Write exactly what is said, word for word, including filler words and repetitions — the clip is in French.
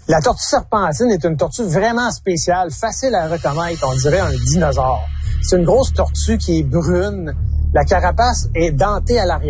La tortue serpentine est une tortue vraiment spéciale, facile à reconnaître, on dirait un dinosaure. C'est une grosse tortue qui est brune. La carapace est dentée à l'arrière.